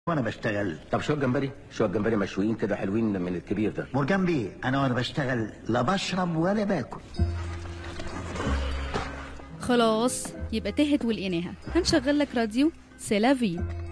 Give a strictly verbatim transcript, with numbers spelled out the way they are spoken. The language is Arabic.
وانا بشتغل. طب شويه جمبري، شويه جمبري مشويين كده حلوين من الكبير ده. مرجان بيه، انا وانا بشتغل لا بشرب ولا باكل. خلاص يبقى تهت ولقيناها. هنشغل لك راديو سيلافي.